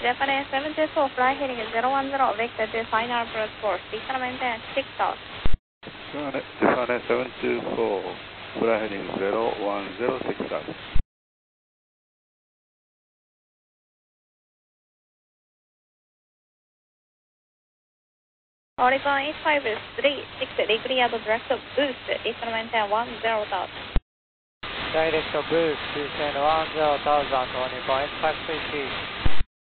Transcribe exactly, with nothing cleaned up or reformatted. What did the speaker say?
Japan seven two four, fly heading zero one zero, vector to final approach course, decent maintain six out. Japan seven two four, fly heading zero one zero, six out. Oregon eight five three six, degree at direct boost, decent maintain one zero out. Direct boost, descend one zero thousand, Oregon eight five three six.